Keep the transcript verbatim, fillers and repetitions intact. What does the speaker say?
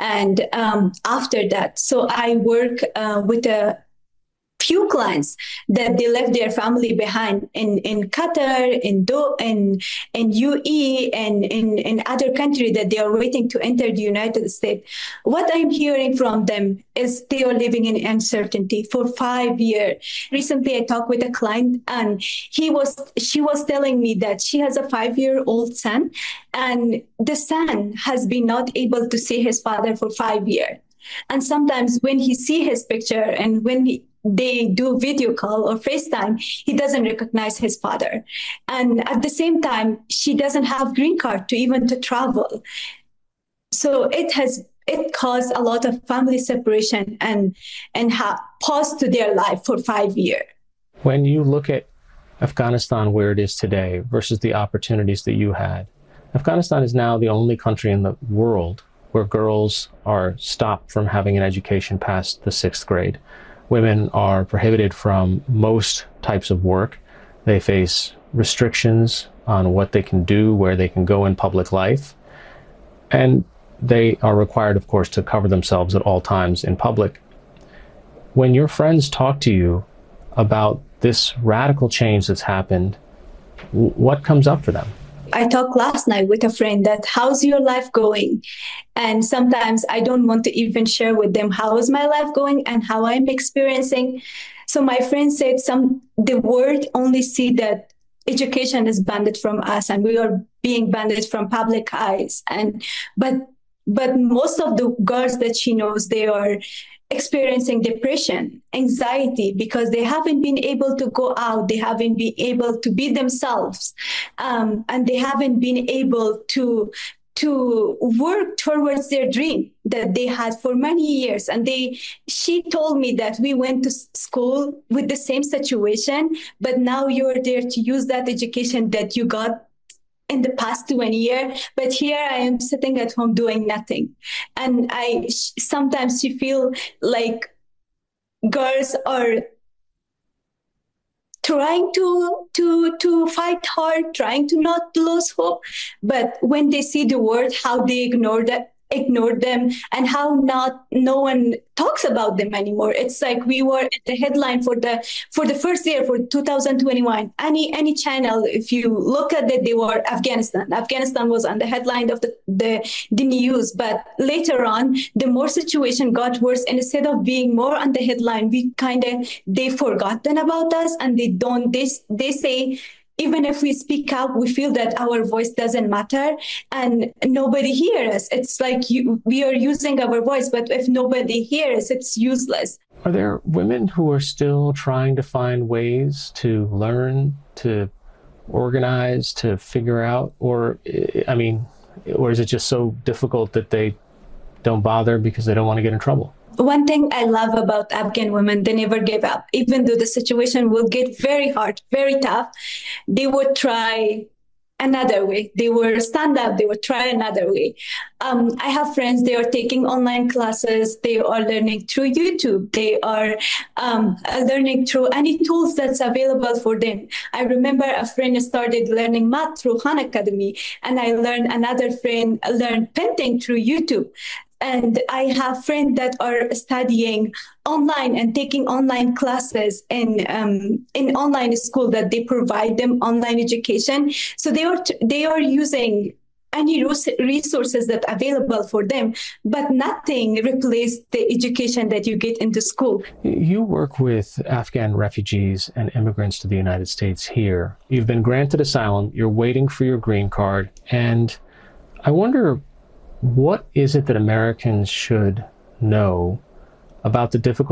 And um, after that, so I work uh, with a few clients that they left their family behind in, in Qatar, in Do, in in U A E, and in, in other countries that they are waiting to enter the United States. What I'm hearing from them is they are living in uncertainty for five years. Recently, I talked with a client, and he was she was telling me that she has a five-year-old son, and the son has been not able to see his father for five years. And sometimes when he see his picture and when he, they do video call or FaceTime, he doesn't recognize his father. And at the same time, she doesn't have green card to even to travel. So it has it caused a lot of family separation and and ha- pause to their life for five years. When you look at Afghanistan where it is today versus the opportunities that you had, Afghanistan is now the only country in the world where girls are stopped from having an education past the sixth grade. Women are prohibited from most types of work. They face restrictions on what they can do, where they can go in public life. And they are required, of course, to cover themselves at all times in public. When your friends talk to you about this radical change that's happened, what comes up for them? I talked last night with a friend that how's your life going? And sometimes I don't want to even share with them how is my life going and how I'm experiencing. So my friend said some the world only see that education is banned from us and we are being banned from public eyes. And but but most of the girls that she knows, they are experiencing depression, anxiety, because they haven't been able to go out, they haven't been able to be themselves, um, and they haven't been able to to work towards their dream that they had for many years. And they, she told me that we went to school with the same situation, but now you're there to use that education that you got in the past twenty years, but here I am sitting at home doing nothing. And I sometimes you feel like girls are trying to to to fight hard, trying to not lose hope, but when they see the world, how they ignore that ignore them and how not no one talks about them anymore. It's like we were at the headline for the for the first year for two thousand twenty-one. Any any channel, if you look at it, they were Afghanistan. Afghanistan was on the headline of the the, the news. But later on, the more situation got worse, and instead of being more on the headline, we kind of they forgotten about us, and they don't they they say, even if we speak out, we feel that our voice doesn't matter and nobody hears us. It's like you, we are using our voice, but if nobody hears, it's useless. Are there women who are still trying to find ways to learn, to organize, to figure out, or, I mean, or is it just so difficult that they don't bother because they don't want to get in trouble? One thing I love about Afghan women, they never give up. Even though the situation will get very hard, very tough, they would try another way. They will stand up, they would try another way. Um, I have friends, they are taking online classes, they are learning through YouTube, they are um, learning through any tools that's available for them. I remember a friend started learning math through Khan Academy, and I learned another friend learned painting through YouTube. And I have friends that are studying online and taking online classes in um, in online school that they provide them online education. So they are they are using any resources that are available for them, but nothing replaces the education that you get into school. You work with Afghan refugees and immigrants to the United States here. You've been granted asylum, you're waiting for your green card, and I wonder, what is it that Americans should know about the difficult